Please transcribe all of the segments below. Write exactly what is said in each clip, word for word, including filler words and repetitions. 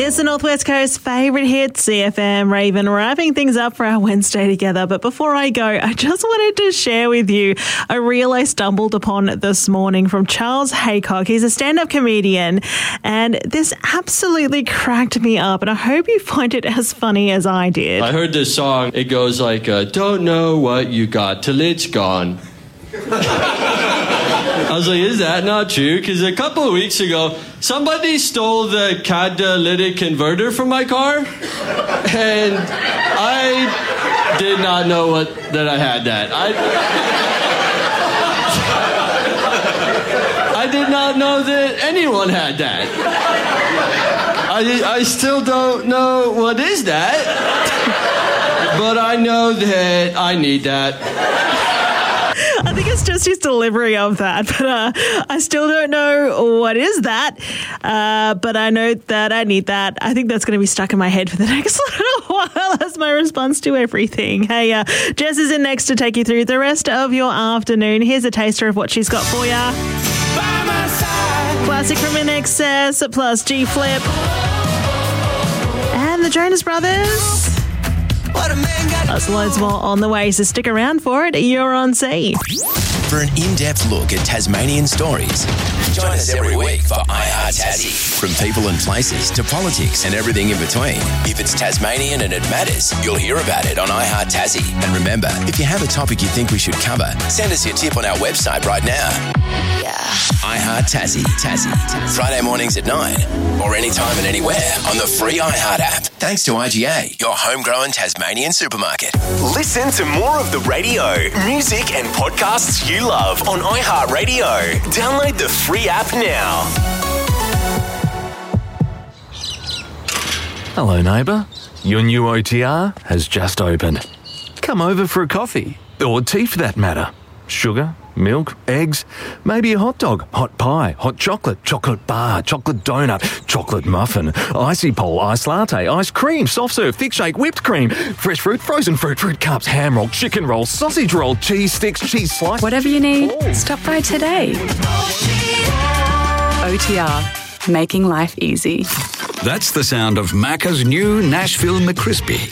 It's the Northwest Coast's favourite hit, C F M Raven, wrapping things up for our Wednesday together. But before I go, I just wanted to share with you a reel I stumbled upon this morning from Charles Haycock. He's a stand-up comedian, and this absolutely cracked me up, and I hope you find it as funny as I did. I heard this song. It goes like, uh, don't know what you got till it's gone. I was like, is that not true? Because a couple of weeks ago, somebody stole the catalytic converter from my car, and I did not know what that I had that. I, I did not know that anyone had that. I, I still don't know what is that, but I know that I need that. I think it's just his delivery of that, but uh, I still don't know what is that, uh, but I know that I need that. I think that's going to be stuck in my head for the next little while as my response to everything. Hey, uh, Jess is in next to take you through the rest of your afternoon. Here's a taster of what she's got for you. Classic from In Excess plus G-Flip and the Jonas Brothers. Plus loads more on the way, so stick around for it. You're on C. For an in-depth look at Tasmanian stories, join us every week for iHeart Tassie. From people and places to politics and everything in between. If it's Tasmanian and it matters, you'll hear about it on iHeart Tassie. And remember, if you have a topic you think we should cover, send us your tip on our website right now. Yeah. iHeart Tassie. Tassie. Friday mornings at nine or anytime and anywhere on the free iHeart app. Thanks to I G A, your homegrown Tasmanian supermarket. Listen to more of the radio, music and podcasts you love on iHeartRadio. Download the free app now. Hello, neighbour. Your new O T R has just opened. Come over for a coffee, or tea for that matter. Sugar, milk, eggs, maybe a hot dog, hot pie, hot chocolate, chocolate bar, chocolate donut, chocolate muffin, icy pole, iced latte, ice cream, soft serve, thick shake, whipped cream, fresh fruit, frozen fruit, fruit cups, ham roll, chicken roll, sausage roll, cheese sticks, cheese slice. Whatever you need, oh. Stop by today. O T R, making life easy. That's the sound of Macca's new Nashville McCrispy.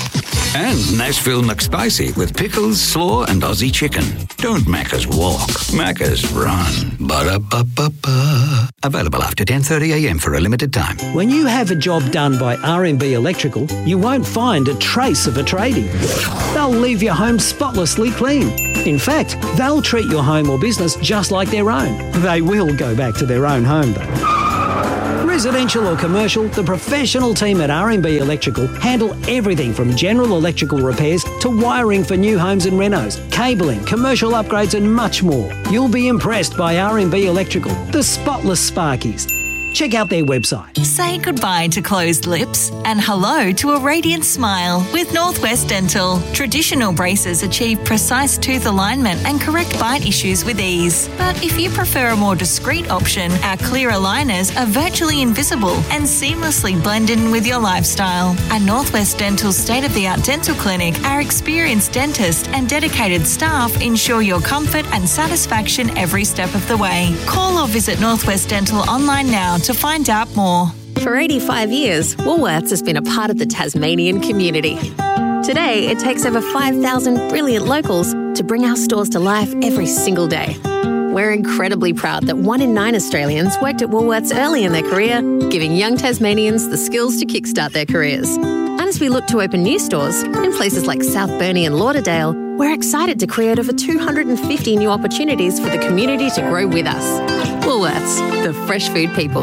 And Nashville McSpicy with pickles, slaw and Aussie chicken. Don't Macca's walk, Macca's run. Ba-da-ba-ba-ba. Available after ten thirty a m for a limited time. When you have a job done by R M B Electrical, you won't find a trace of a trading. They'll leave your home spotlessly clean. In fact, they'll treat your home or business just like their own. They will go back to their own home though. Residential or commercial, the professional team at R M B Electrical handle everything from general electrical repairs to wiring for new homes and renos, cabling, commercial upgrades and much more. You'll be impressed by R M B Electrical, the spotless Sparkies. Check out their website. Say goodbye to closed lips and hello to a radiant smile with Northwest Dental. Traditional braces achieve precise tooth alignment and correct bite issues with ease. But if you prefer a more discreet option, our clear aligners are virtually invisible and seamlessly blend in with your lifestyle. At Northwest Dental's state-of-the-art dental clinic, our experienced dentist and dedicated staff ensure your comfort and satisfaction every step of the way. Call or visit Northwest Dental online now to find out more. For eighty-five years, Woolworths has been a part of the Tasmanian community. Today, it takes over five thousand brilliant locals to bring our stores to life every single day. We're incredibly proud that one in nine Australians worked at Woolworths early in their career, giving young Tasmanians the skills to kickstart their careers. And as we look to open new stores in places like South Burnie and Lauderdale, we're excited to create over two hundred fifty new opportunities for the community to grow with us. Woolworths, the fresh food people.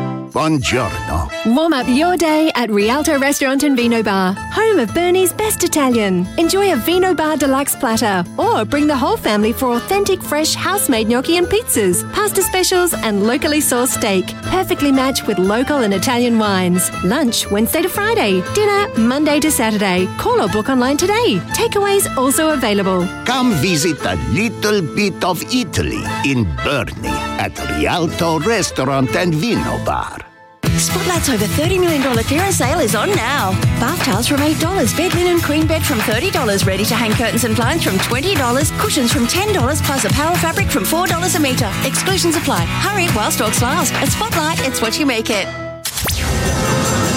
Buongiorno. Warm up your day at Rialto Restaurant and Vino Bar, home of Bernie's best Italian. Enjoy a Vino Bar Deluxe platter or bring the whole family for authentic fresh house-made gnocchi and pizzas, pasta specials and locally sourced steak, perfectly matched with local and Italian wines. Lunch Wednesday to Friday, dinner Monday to Saturday. Call or book online today. Takeaways also available. Come visit a little bit of Italy in Burnie at Rialto Restaurant and Vino Bar. Spotlight's over thirty million dollars clearance sale is on now. Bath towels from eight dollars, bed linen queen bed from thirty dollars, ready-to-hang curtains and blinds from twenty dollars, cushions from ten dollars, plus a power fabric from four dollars a metre. Exclusions apply. Hurry while stocks last. At Spotlight, it's what you make it.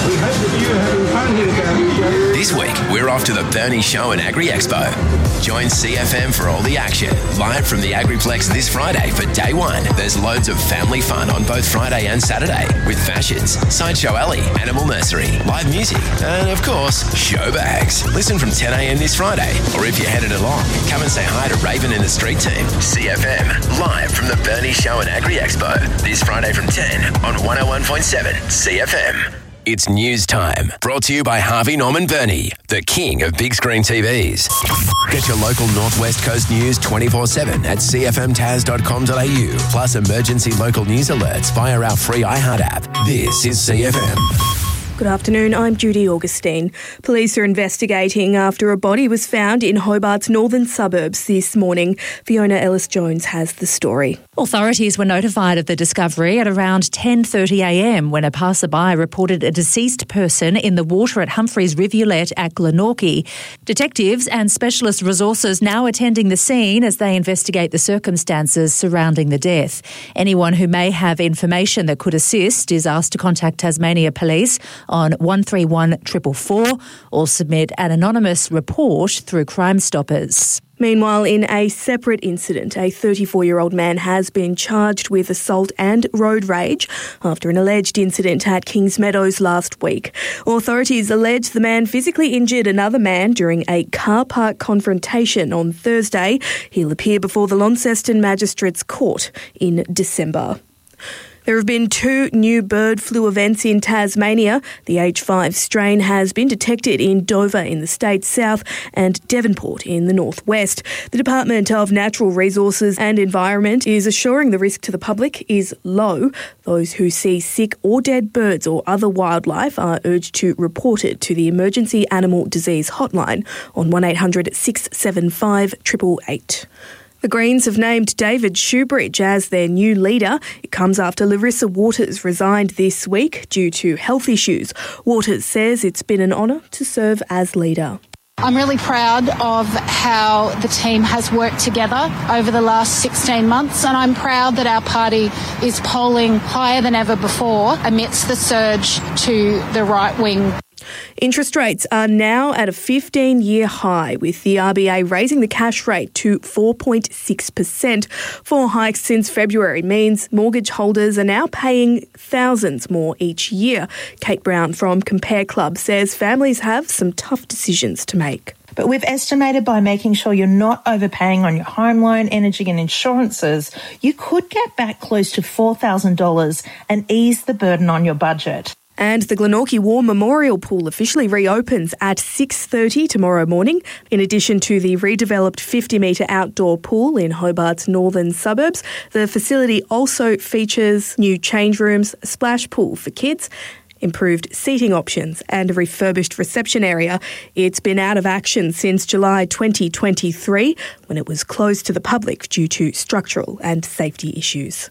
We hope that you are having fun here today. This week, we're off to the Burnie Show and Agri Expo. Join C F M for all the action. Live from the Agriplex this Friday for day one. There's loads of family fun on both Friday and Saturday with fashions, Sideshow Alley, Animal Nursery, live music, and of course, show bags. Listen from ten a.m. this Friday, or if you're headed along, come and say hi to Raven and the street team. C F M, live from the Burnie Show and Agri Expo this Friday from ten on one oh one point seven C F M. It's news time. Brought to you by Harvey Norman Burnie, the king of big screen T Vs. Get your local Northwest Coast news twenty-four seven at c f m tas dot com dot a u, plus emergency local news alerts via our free iHeart app. This is C F M. Good afternoon, I'm Judy Augustine. Police are investigating after a body was found in Hobart's northern suburbs this morning. Fiona Ellis-Jones has the story. Authorities were notified of the discovery at around ten thirty a m when a passerby reported a deceased person in the water at Humphreys Rivulet at Glenorchy. Detectives and specialist resources now attending the scene as they investigate the circumstances surrounding the death. Anyone who may have information that could assist is asked to contact Tasmania Police on one three one four four four or submit an anonymous report through Crime Stoppers. Meanwhile, in a separate incident, a thirty-four-year-old man has been charged with assault and road rage after an alleged incident at Kings Meadows last week. Authorities allege the man physically injured another man during a car park confrontation on Thursday. He'll appear before the Launceston Magistrates Court in December. There have been two new bird flu events in Tasmania. The H five strain has been detected in Dover in the state's south and Devonport in the northwest. The Department of Natural Resources and Environment is assuring the risk to the public is low. Those who see sick or dead birds or other wildlife are urged to report it to the Emergency Animal Disease Hotline on one eight hundred six seven five eight eight eight. The Greens have named David Shoebridge as their new leader. It comes after Larissa Waters resigned this week due to health issues. Waters says it's been an honour to serve as leader. I'm really proud of how the team has worked together over the last sixteen months, and I'm proud that our party is polling higher than ever before amidst the surge to the right wing. Interest rates are now at a fifteen-year high, with the R B A raising the cash rate to four point six percent. Four hikes since February means mortgage holders are now paying thousands more each year. Kate Brown from Compare Club says families have some tough decisions to make. But we've estimated by making sure you're not overpaying on your home loan, energy and insurances, you could get back close to four thousand dollars and ease the burden on your budget. And the Glenorchy War Memorial Pool officially reopens at six thirty tomorrow morning. In addition to the redeveloped fifty-metre outdoor pool in Hobart's northern suburbs, the facility also features new change rooms, a splash pool for kids, improved seating options and a refurbished reception area. It's been out of action since July twenty twenty-three, when it was closed to the public due to structural and safety issues.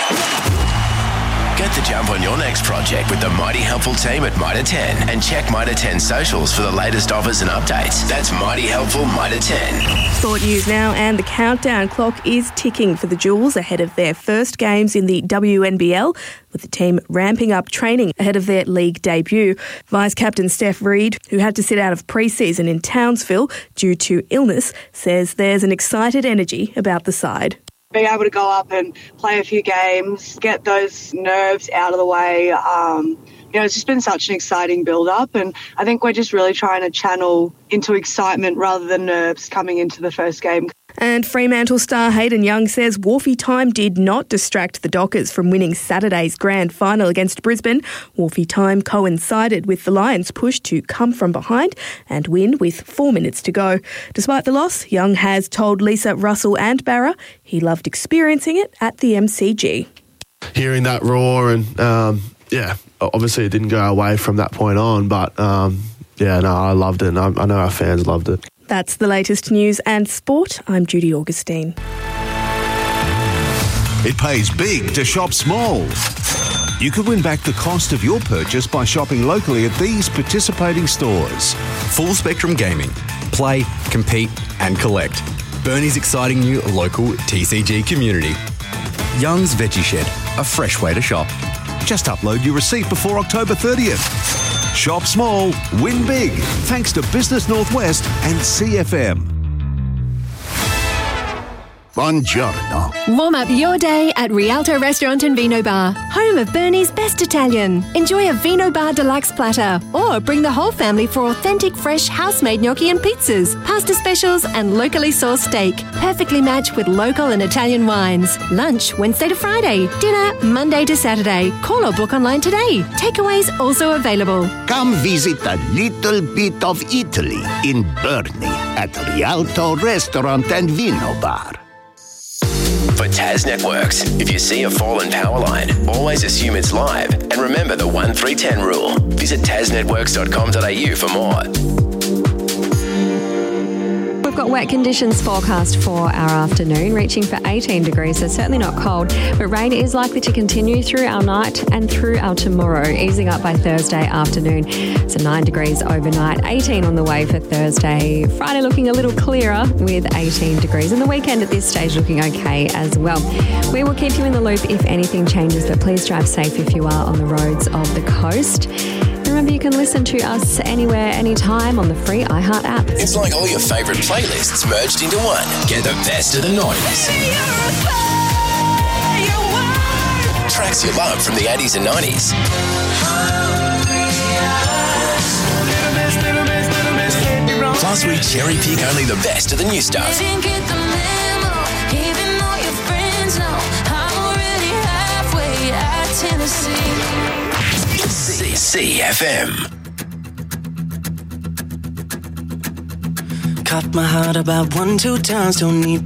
Get the jump on your next project with the Mighty Helpful team at Mitre ten and check Mitre ten socials for the latest offers and updates. That's Mighty Helpful Mitre ten. Sport news now, and the countdown clock is ticking for the Jewels ahead of their first games in the W N B L, with the team ramping up training ahead of their league debut. Vice-Captain Steph Reid, who had to sit out of pre-season in Townsville due to illness, says there's an excited energy about the side. Being able to go up and play a few games, get those nerves out of the way. Um, you know, it's just been such an exciting build-up, and I think we're just really trying to channel into excitement rather than nerves coming into the first game. And Fremantle star Hayden Young says Wharfie time did not distract the Dockers from winning Saturday's grand final against Brisbane. Wharfie time coincided with the Lions' push to come from behind and win with four minutes to go. Despite the loss, Young has told Lisa, Russell and Barra he loved experiencing it at the M C G. Hearing that roar and, um, yeah, obviously it didn't go away from that point on, but, um, yeah, no, I loved it, and I, I know our fans loved it. That's the latest news and sport. I'm Judy Augustine. It pays big to shop small. You could win back the cost of your purchase by shopping locally at these participating stores. Full Spectrum Gaming. Play, compete and collect. Burnie's exciting new local T C G community. Young's Veggie Shed. A fresh way to shop. Just upload your receipt before October thirtieth. Shop small, win big. Thanks to Business Northwest and C F M. Buongiorno. Warm up your day at Rialto Restaurant and Vino Bar, home of Bernie's best Italian. Enjoy a Vino Bar Deluxe platter or bring the whole family for authentic fresh house-made gnocchi and pizzas, pasta specials and locally sourced steak, perfectly matched with local and Italian wines. Lunch Wednesday to Friday, dinner Monday to Saturday. Call or book online today. Takeaways also available. Come visit a little bit of Italy in Burnie at Rialto Restaurant and Vino Bar. For Tas Networks, if you see a fallen power line, always assume it's live and remember the one three ten rule. Visit tas networks dot com dot a u for more. We've got wet conditions forecast for our afternoon, reaching for eighteen degrees, so certainly not cold, but rain is likely to continue through our night and through our tomorrow, easing up by Thursday afternoon. So nine degrees overnight, eighteen on the way for Thursday. Friday looking a little clearer with eighteen degrees, and the weekend at this stage looking okay as well. We will keep you in the loop if anything changes, but please drive safe if you are on the roads of the coast. Remember, you can listen to us anywhere, anytime on the free iHeart app. It's like all your favourite playlists merged into one. Get the best of the nineties. Tracks you love from the eighties and nineties. Plus, we cherry pick only the best of the new stuff. C F M. Cut my heart about one, two times, don't need